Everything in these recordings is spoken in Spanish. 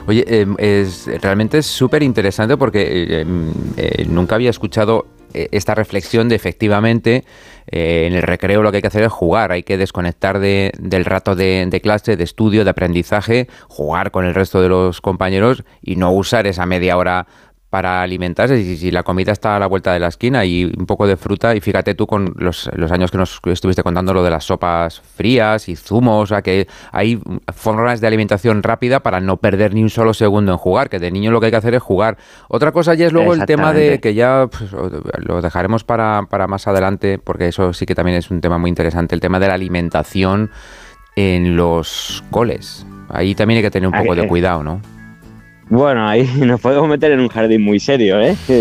Oye, realmente es súper interesante porque nunca había escuchado esta reflexión de efectivamente en el recreo lo que hay que hacer es jugar, hay que desconectar del rato de clase, de estudio, de aprendizaje, jugar con el resto de los compañeros y no usar esa media hora para alimentarse. Si la comida está a la vuelta de la esquina y un poco de fruta, y fíjate tú con los años que nos estuviste contando lo de las sopas frías y zumos, o sea que hay formas de alimentación rápida para no perder ni un solo segundo en jugar, que de niño lo que hay que hacer es jugar. Otra cosa ya es luego el tema de que ya pues, lo dejaremos para más adelante, porque eso sí que también es un tema muy interesante, el tema de la alimentación en los coles. Ahí también hay que tener un poco de cuidado, ¿no? Bueno, ahí nos podemos meter en un jardín muy serio,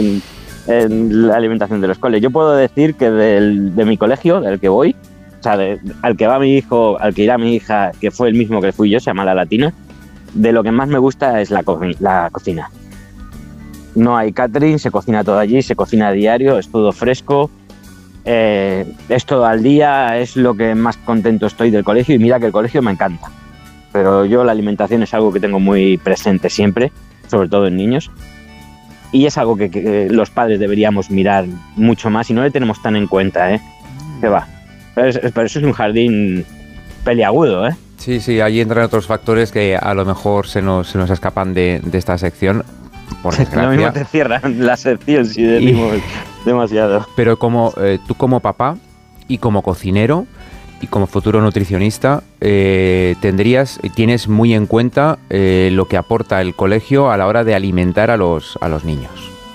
en la alimentación de los coles. Yo puedo decir que de mi colegio, del que voy, o sea, al que va mi hijo, al que irá mi hija, que fue el mismo que fui yo, se llama La Latina, de lo que más me gusta es la cocina. No hay catering, se cocina todo allí, se cocina a diario, es todo fresco, es todo al día, es lo que más contento estoy del colegio, y mira que el colegio me encanta. Pero yo la alimentación es algo que tengo muy presente siempre, sobre todo en niños, y es algo que los padres deberíamos mirar mucho más y no le tenemos tan en cuenta, que va. Pero eso es un jardín peliagudo, Sí, ahí entran otros factores que a lo mejor se nos escapan de esta sección, por desgracia. Lo mismo te cierran la sección si decimos demasiado. Pero tú como papá y como cocinero y como futuro nutricionista, tienes muy en cuenta lo que aporta el colegio a la hora de alimentar a los niños.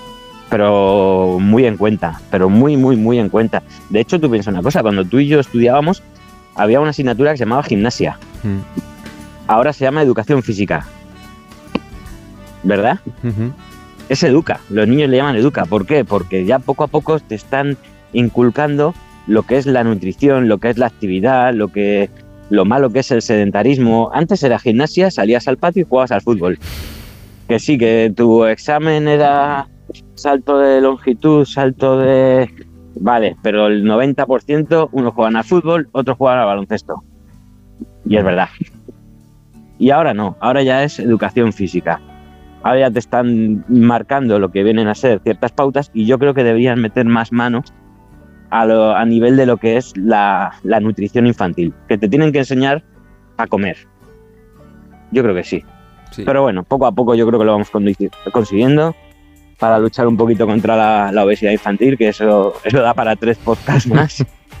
Pero muy en cuenta, pero muy, muy, muy en cuenta. De hecho, tú piensas una cosa, cuando tú y yo estudiábamos, había una asignatura que se llamaba gimnasia. Ahora se llama educación física. ¿Verdad? Uh-huh. Es educa, los niños le llaman educa. ¿Por qué? Porque ya poco a poco te están inculcando lo que es la nutrición, lo que es la actividad, lo malo que es el sedentarismo. Antes era gimnasia, salías al patio y jugabas al fútbol. Que sí, que tu examen era salto de longitud, salto de... Vale, pero el 90% unos juegan al fútbol, otros juegan al baloncesto. Y es verdad. Y ahora no, ahora ya es educación física. Ahora ya te están marcando lo que vienen a ser ciertas pautas, y yo creo que deberían meter más mano a nivel de lo que es la nutrición infantil, que te tienen que enseñar a comer. Yo creo que sí. Pero bueno, poco a poco yo creo que lo vamos consiguiendo para luchar un poquito contra la obesidad infantil, que eso da para 3 podcasts más.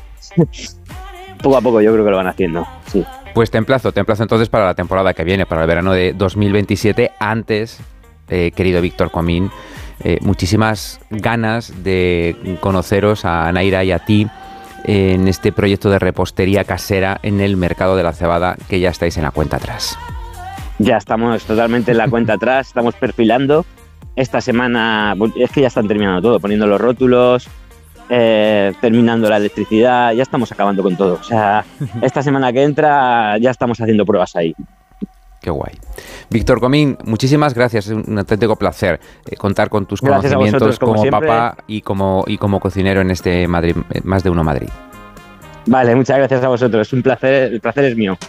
Poco a poco yo creo que lo van haciendo, sí. Pues te emplazo entonces para la temporada que viene, para el verano de 2027. Antes, querido Víctor Comín, muchísimas ganas de conoceros a Naira y a ti en este proyecto de repostería casera en el mercado de la cebada, que ya estáis en la cuenta atrás. Ya estamos totalmente en la cuenta atrás, estamos perfilando. Esta semana, es que ya están terminando todo, poniendo los rótulos, terminando la electricidad, ya estamos acabando con todo. O sea, esta semana que entra ya estamos haciendo pruebas ahí. Qué guay. Víctor Comín, muchísimas gracias, es un auténtico placer contar con tus gracias conocimientos como siempre. Papá y como cocinero en este Madrid, Más de Uno Madrid. Vale, muchas gracias a vosotros, un placer, el placer es mío.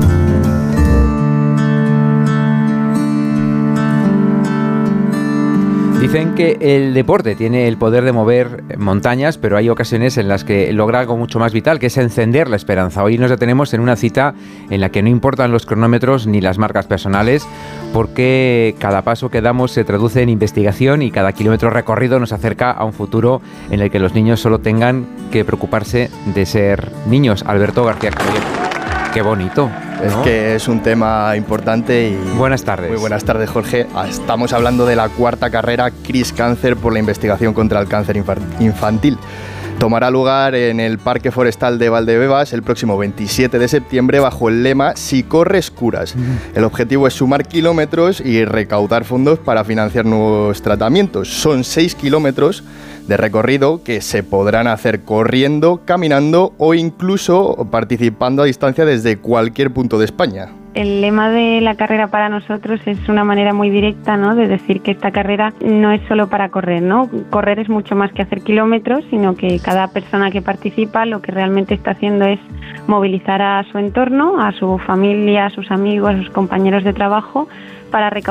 Dicen que el deporte tiene el poder de mover montañas, pero hay ocasiones en las que logra algo mucho más vital, que es encender la esperanza. Hoy nos detenemos en una cita en la que no importan los cronómetros ni las marcas personales, porque cada paso que damos se traduce en investigación y cada kilómetro recorrido nos acerca a un futuro en el que los niños solo tengan que preocuparse de ser niños. Alberto García Caballero. Qué bonito, ¿no? Es que es un tema importante y... Buenas tardes. Muy buenas tardes, Jorge. Estamos hablando de la 4ª carrera CRIS Cáncer por la investigación contra el cáncer infantil. Tomará lugar en el Parque Forestal de Valdebebas el próximo 27 de septiembre bajo el lema Si corres, curas. El objetivo es sumar kilómetros y recaudar fondos para financiar nuevos tratamientos. Son 6 kilómetros de recorrido que se podrán hacer corriendo, caminando o incluso participando a distancia desde cualquier punto de España. El lema de la carrera para nosotros es una manera muy directa, ¿no?, de decir que esta carrera no es solo para correr, ¿no? Correr es mucho más que hacer kilómetros, sino que cada persona que participa lo que realmente está haciendo es movilizar a su entorno, a su familia, a sus amigos, a sus compañeros de trabajo para recaudar